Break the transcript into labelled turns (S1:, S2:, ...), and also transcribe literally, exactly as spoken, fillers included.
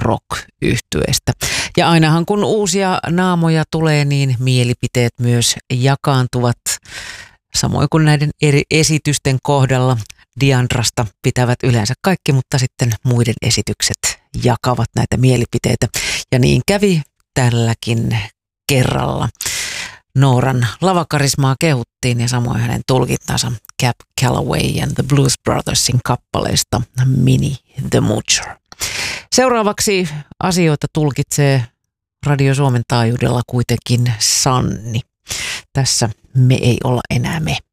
S1: rock-yhtyeestä. Ja ainahan kun uusia naamoja tulee, niin mielipiteet myös jakaantuvat. Samoin kuin näiden eri esitysten kohdalla Diandrasta pitävät yleensä kaikki, mutta sitten muiden esitykset jakavat näitä mielipiteitä. Ja niin kävi tälläkin kerralla. Nooran lavakarismaa kehuttiin ja samoin hänen tulkintansa Cab Calloway and the Blues Brothersin kappaleista Minnie the Moocher. Seuraavaksi asioita tulkitsee Radio Suomen taajuudella kuitenkin Sanni. Tässä Me ei olla enää me.